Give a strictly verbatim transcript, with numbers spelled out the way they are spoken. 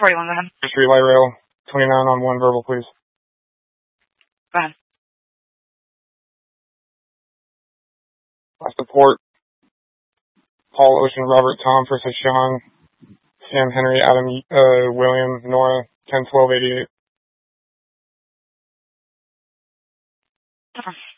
forty-one, go ahead. Just relay rail, twenty-nine on one verbal, please. Go ahead. Last report, Paul, Ocean, Robert, Tom, versus Sean, Sam, Henry, Adam, uh, William, Nora, ten twelve eighty-eight. Okay.